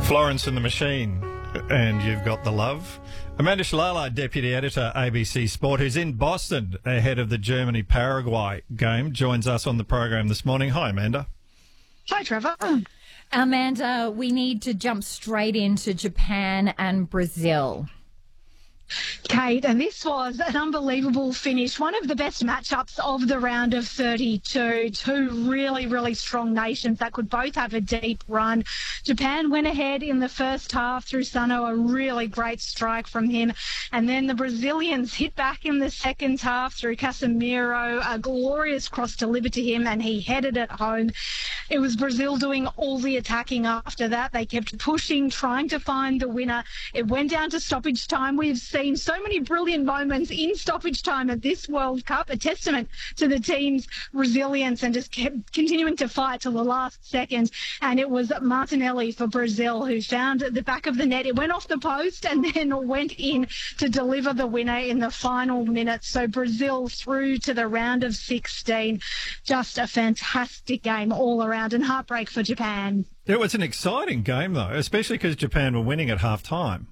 Florence and the Machine, and you've got the love. Amanda Shalala, Deputy Editor, ABC Sport, who's in Boston ahead of the Germany-Paraguay game, joins us on the program this morning. Hi, Amanda. Hi, Trevor. Amanda, we need to jump straight into Japan and Brazil. Kate, and this was an unbelievable finish. One of the best matchups of the round of 32. Two really, really strong nations that could both have a deep run. Japan went ahead in the first half through Sano, a really great strike from him. And then the Brazilians hit back in the second half through Casemiro, a glorious cross delivered to him, and he headed it home. It was Brazil doing all the attacking after that. They kept pushing, trying to find the winner. It went down to stoppage time. We've seen so many brilliant moments in stoppage time at this World Cup, a testament to the team's resilience and just kept continuing to fight till the last second. And it was Martinelli for Brazil who found the back of the net. It went off the post and then went in to deliver the winner in the final minutes. So Brazil through to the round of 16. Just a fantastic game all around, and heartbreak for Japan. It was an exciting game, though, especially because Japan were winning at half-time.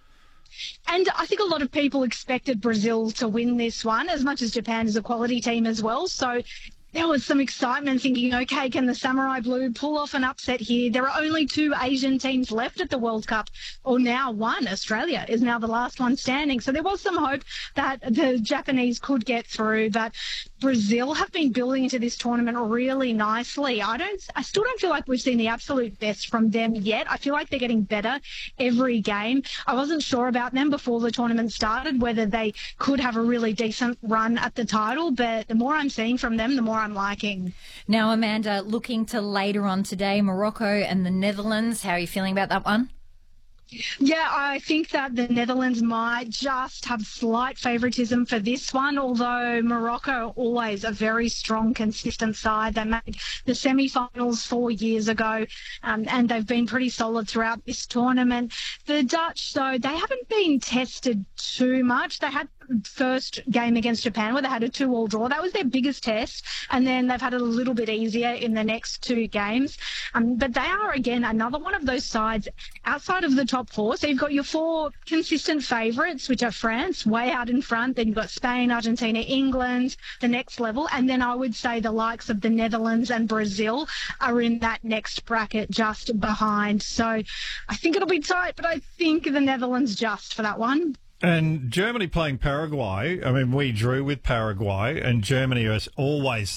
And I think a lot of people expected Brazil to win this one, as much as Japan is a quality team as well. So there was some excitement thinking, okay, can the Samurai Blue pull off an upset here? There are only two Asian teams left at the World Cup, or now one. Australia is now the last one standing. So there was some hope that the Japanese could get through, but Brazil have been building into this tournament really nicely. I still don't feel like we've seen the absolute best from them yet. I feel like they're getting better every game. I wasn't sure about them before the tournament started, whether they could have a really decent run at the title, but the more I'm seeing from them, the more I'm liking. Now, Amanda, looking to later on today, Morocco and the Netherlands. How are you feeling about that one? Yeah, I think that the Netherlands might just have slight favouritism for this one, although Morocco are always a very strong, consistent side. They made the semi-finals 4 years ago, and they've been pretty solid throughout this tournament. The Dutch, though, they haven't been tested too much. They had first game against Japan where they had a 2-2 draw. That was their biggest test, and then they've had it a little bit easier in the next two games. But they are, again, another one of those sides outside of the top four. So you've got your four consistent favourites, which are France, way out in front. Then you've got Spain, Argentina, England, the next level. And then I would say the likes of the Netherlands and Brazil are in that next bracket just behind. So I think it'll be tight, but I think the Netherlands just for that one. And Germany playing Paraguay, I mean, we drew with Paraguay, and Germany are always